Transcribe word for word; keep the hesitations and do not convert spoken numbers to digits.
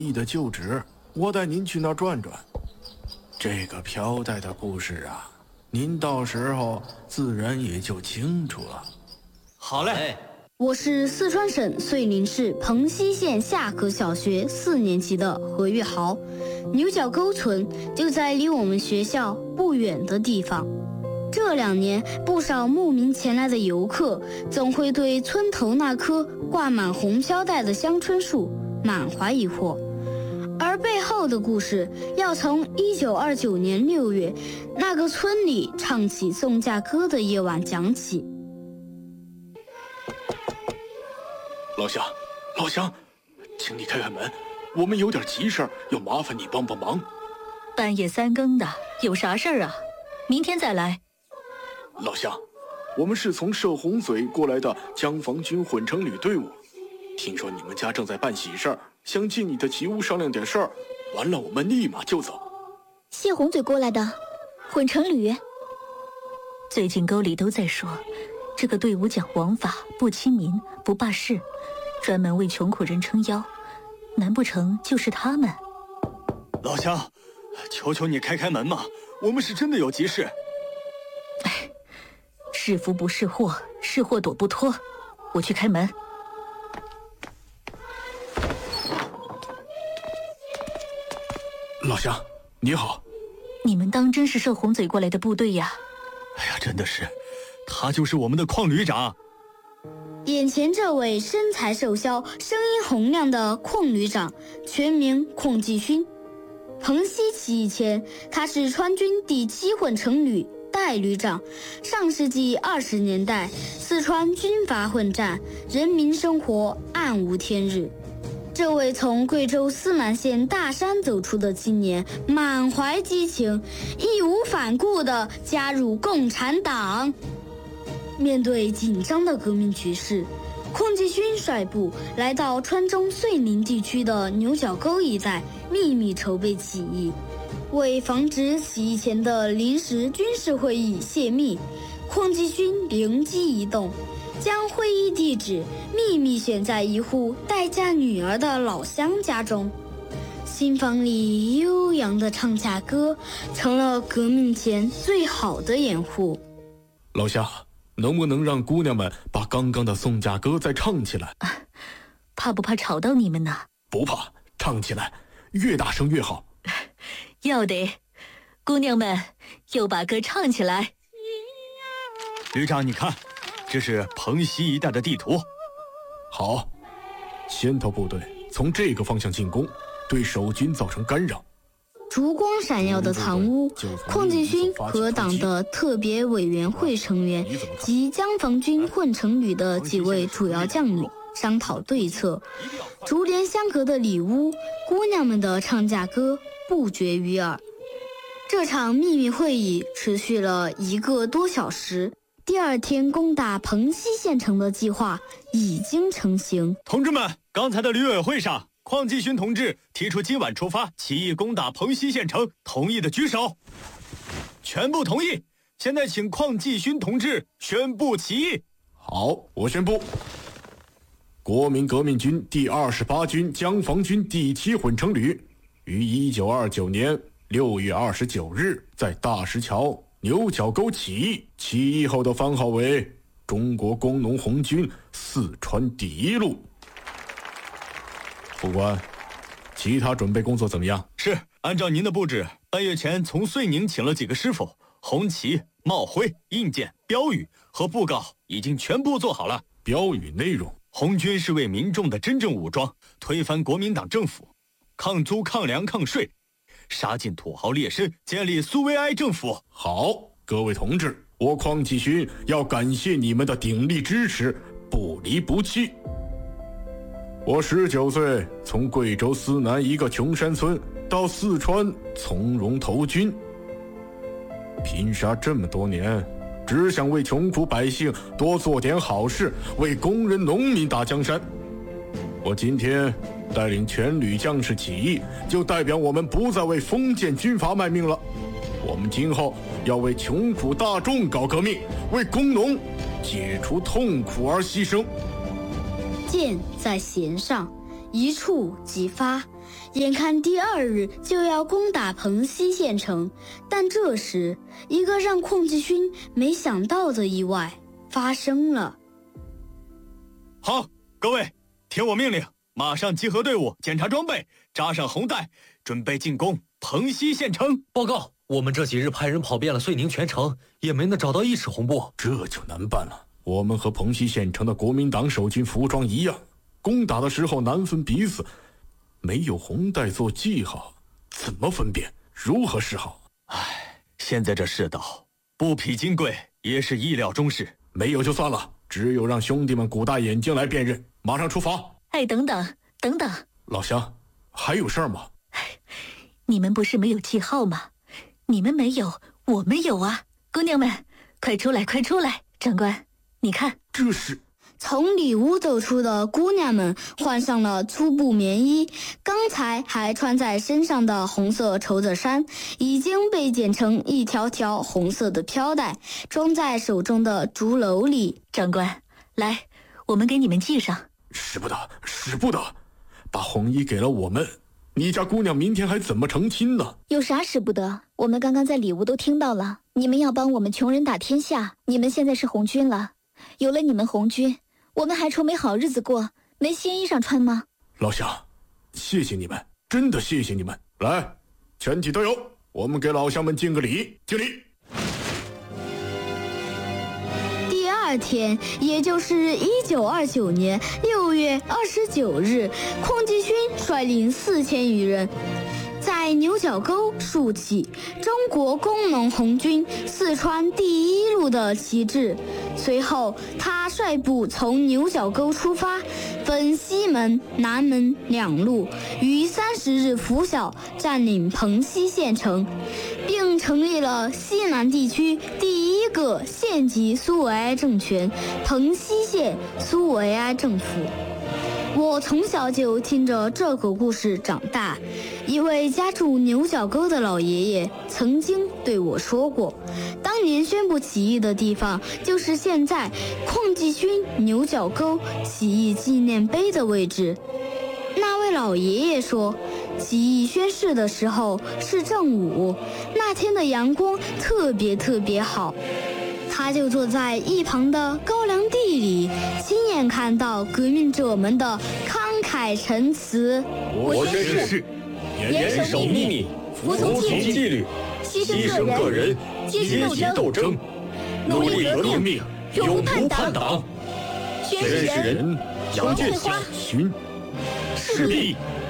义的旧址，我带您去那儿转转。这个飘带的故事啊，您到时候自然也就清楚了。 好嘞。 我是四川省遂宁市蓬溪县下河小学四年级的何玉豪，牛角沟村就在离我们学校不远的地方。这两年，不少慕名前来的游客总会对村头那棵挂满红飘带的香椿树满怀疑惑，而背后的故事要从一九二九年六月那个村里唱起送嫁歌的夜晚讲起。 老乡，老乡，请你开开门，我们有点急事儿，要麻烦你帮帮忙。 半夜三更的，有啥事儿啊？明天再来。 老乡，我们是从射洪嘴过来的江防军混成旅队伍，听说你们家正在办喜事儿，想进你的吉屋商量点事儿，完了我们立马就走。 谢洪嘴过来的混成旅。 最近沟里都在说，这个队伍讲王法，不亲民，不霸市，专门为穷苦人撑腰，难不成就是他们？ 老乡，求求你开开门嘛，我们是真的有急事。 哎，是福不是祸，是祸躲不脱，我去开门。 老乡，你好。 你们当真是射洪嘴过来的部队呀？ 哎呀，真的是，他就是我们的邝旅长。 眼前这位身材瘦削、声音洪亮的邝旅长，全名邝继勋。蓬溪起义前，他是川军第七混成旅代旅长。上世纪二十年代，四川军阀混战，人民生活暗无天日。这位从贵州思南县大山走出的青年，满怀激情，义无反顾地加入共产党。面对紧张的革命局势，邝继勋率部来到川中遂宁地区的牛角沟一带，秘密筹备起义。为防止起义前的临时军事会议泄密，邝继勋灵机一动，将会议地址秘密选在一户待嫁女儿的老乡家中。新房里悠扬的唱嫁歌，成了革命前最好的掩护。 老乡，能不能让姑娘们把刚刚的送嫁歌再唱起来？ 啊，怕不怕吵到你们呢？ 不怕，唱起来，越大声越好。 要得，姑娘们又把歌唱起来。 旅长，你看，这是蓬溪一带的地图。 好，先头部队从这个方向进攻，对守军造成干扰。 烛光闪耀的藏屋，邝继勋和党的特别委员会成员及江防军混成旅的几位主要将领商讨对策。竹帘相隔的里屋，姑娘们的唱嫁歌不绝于耳。这场秘密会议持续了一个多小时。第二天攻打蓬溪县城的计划已经成型。 同志们，刚才的旅委会上，邝继勋同志提出今晚出发起义攻打蓬溪县城，同意的举手。全部同意。现在请邝继勋同志宣布起义。 好，我宣布，国民革命军第二十八军江防军第七混成旅于一九二九年六月二十九日在大石桥牛角沟起义，起义后的番号为中国工农红军四川第一路。副官，其他准备工作怎么样？ 是，按照您的布置，半月前从遂宁请了几个师傅，红旗、帽徽、印鉴、标语和布告已经全部做好了。 标语内容： 红军是为民众的真正武装，推翻国民党政府，抗租、抗粮、抗税，杀尽土豪劣绅，建立苏维埃政府。 好，各位同志，我邝继勋要感谢你们的鼎力支持，不离不弃。我十九岁从贵州思南一个穷山村到四川从容投军，拼杀这么多年，只想为穷苦百姓多做点好事，为工人农民打江山。我今天带领全旅将士起义，就代表我们不再为封建军阀卖命了。我们今后要为穷苦大众搞革命，为工农解除痛苦而牺牲。 箭在弦上，一触即发。 眼看第二日就要攻打彭溪县城，但这时一个让邝继勋没想到的意外发生了。 好，各位，听我命令，马上集合队伍，检查装备，扎上红带，准备进攻彭溪县城。 报告，我们这几日派人跑遍了遂宁全城，也没能找到一尺红布。 这就难办了。我们和彭溪县城的国民党守军服装一样，攻打的时候难分彼此，没有红带做记号，怎么分辨？如何是好？ 唉，现在这世道，不匹金贵也是意料中事。 没有就算了，只有让兄弟们鼓大眼睛来辨认。马上出发。 哎，等等等等， 老乡，还有事儿吗？ 你们不是没有记号吗？你们没有，我们有啊！姑娘们，快出来，快出来！长官，你看， 这是。 从里屋走出的姑娘们换上了粗布棉衣，刚才还穿在身上的红色绸子衫已经被剪成一条条红色的飘带，装在手中的竹篓里。 长官，来，我们给你们系上。 使不得，使不得，把红衣给了我们，你家姑娘明天还怎么成亲呢？ 有啥使不得？我们刚刚在里屋都听到了，你们要帮我们穷人打天下，你们现在是红军了，有了你们红军，我们还愁没好日子过，没新衣裳穿吗？ 老乡，谢谢你们，真的谢谢你们。来，全体都有，我们给老乡们敬个礼，敬礼。 第二天，也就是一九二九年六月二十九日，邝继勋率领四千余人，在牛角沟竖起中国工农红军四川第一路的旗帜。随后，他率部从牛角沟出发，分西门、南门两路，于三十日拂晓占领彭溪县城，并成立了西南地区第一个县级苏维埃政权——彭溪县苏维埃政府。我从小就听着这个故事长大，一位家住牛角沟的老爷爷曾经对我说过，当年宣布起义的地方就是现在邝继勋牛角沟起义纪念碑的位置。那位老爷爷说，起义宣誓的时候是正午，那天的阳光特别特别好，他就坐在一旁的高粱地里，亲眼看到革命者们的慷慨陈词。 我宣誓，严守秘密，服从纪律，牺牲个人，阶级斗争，努力革命，永不叛党。宣誓人：杨建新，势必